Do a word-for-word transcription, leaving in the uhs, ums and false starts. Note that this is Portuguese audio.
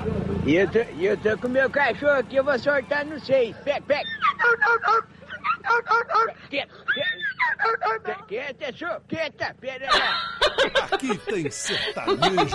E eu tô, e eu tô com o meu cachorro aqui, eu vou soltar no seis. Pega, pega. Quieta, quieta, quieta, quieta, pera lá. Aqui tem sertanejo